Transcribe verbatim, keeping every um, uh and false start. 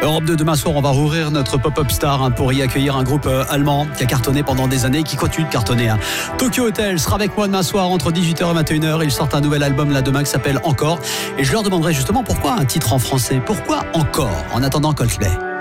Europe deux, demain soir, on va rouvrir notre pop-up star hein, pour y accueillir un groupe euh, allemand qui a cartonné pendant des années et qui continue de cartonner. Hein. Tokyo Hotel sera avec moi demain soir entre dix-huit heures et vingt et une heures. Ils sortent un nouvel album là demain qui s'appelle Encore. Et je leur demanderai justement pourquoi un titre en français. Pourquoi Encore en attendant Coldplay.